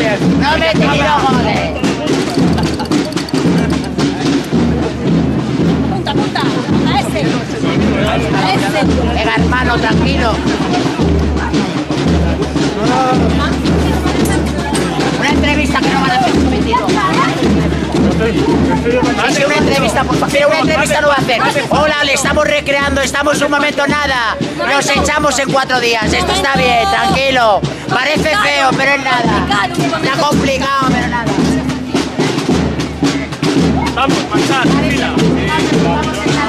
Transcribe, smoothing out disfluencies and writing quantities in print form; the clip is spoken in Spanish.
No mete ni dos goles. Punta, punta. A ese. A ese. Venga, hermano, tranquilo. Una entrevista que no van a hacer un metido. Sí, una entrevista, por favor. Pero una entrevista no va a hacer. Hola, le estamos recreando, estamos un momento nada. Nos echamos en 4 días. Esto está bien, tranquilo. Parece feo, pero es nada. Está complicado, pero nada. Vamos, marchar, fila. Vamos a